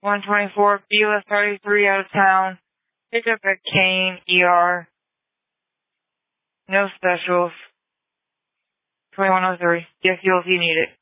124, BLS 33 out of town. Pick up at Kane, ER. No specials. 2103. Get fuel if you need it.